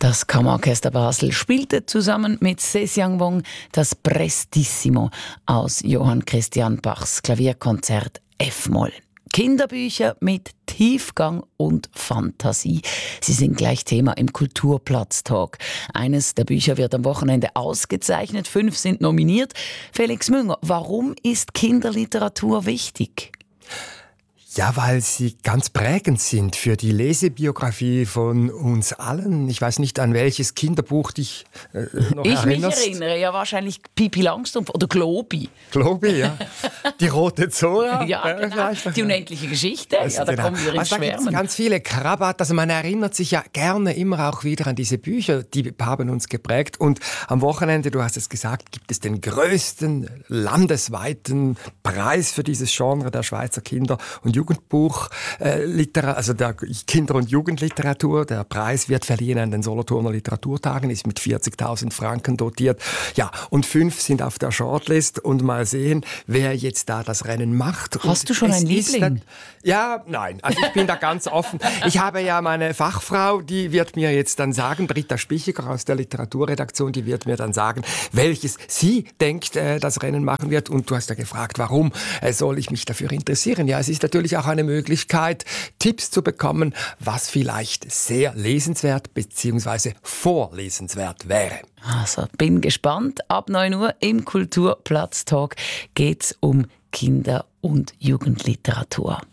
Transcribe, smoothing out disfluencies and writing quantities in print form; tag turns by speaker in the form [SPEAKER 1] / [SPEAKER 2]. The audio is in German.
[SPEAKER 1] Das Kammerorchester Basel spielte zusammen mit Zhejiang Wong das Prestissimo aus Johann Christian Bachs Klavierkonzert F-Moll. Kinderbücher mit Tiefgang und Fantasie. Sie sind gleich Thema im Kulturplatz-Talk. Eines der Bücher wird am Wochenende ausgezeichnet, 5 sind nominiert. Felix Münger, warum ist Kinderliteratur wichtig?
[SPEAKER 2] Ja, weil sie ganz prägend sind für die Lesebiografie von uns allen. Ich weiß nicht, an welches Kinderbuch dich noch erinnerst.
[SPEAKER 1] Ich mich erinnere, ja wahrscheinlich Pipi Langstrumpf oder Globi.
[SPEAKER 2] Globi, ja. Die rote Zora.
[SPEAKER 1] Ja, genau. Die unendliche Geschichte. Ja, da kommen wir ins
[SPEAKER 2] Schwärmen. Da gibt's ganz viele Krabat. Also man erinnert sich ja gerne immer auch wieder an diese Bücher, die haben uns geprägt. Und am Wochenende, du hast es gesagt, gibt es den größten landesweiten Preis für dieses Genre der Schweizer Kinder- und Jugendbuch, also der Kinder- und Jugendliteratur. Der Preis wird verliehen an den Solothurner Literaturtagen, ist mit 40.000 Franken dotiert. Ja, und 5 sind auf der Shortlist und mal sehen, wer jetzt da das Rennen macht.
[SPEAKER 1] Hast du schon einen Liebling?
[SPEAKER 2] Nein, also ich bin da ganz offen. Ich habe ja meine Fachfrau, die wird mir jetzt dann sagen, Britta Spichiger aus der Literaturredaktion, die wird mir dann sagen, welches sie denkt, das Rennen machen wird. Und du hast ja gefragt, warum soll ich mich dafür interessieren? Ja, es ist natürlich auch eine Möglichkeit, Tipps zu bekommen, was vielleicht sehr lesenswert bzw. vorlesenswert wäre.
[SPEAKER 1] Also, bin gespannt. Ab 9 Uhr im Kulturplatz-Talk geht es um Kinder- und Jugendliteratur.